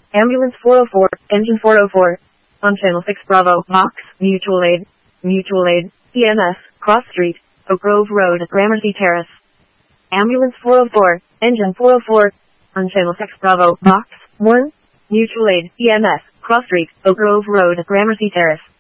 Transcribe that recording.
Ambulance 404, engine 404. On channel 6 Bravo, Box, Mutual Aid, EMS, Cross Street, Oak Grove Road, Gramercy Terrace. Ambulance 404, engine 404. On channel 6 Bravo, Box, 1, Mutual Aid, EMS, Cross Street, Oak Grove Road, Gramercy Terrace.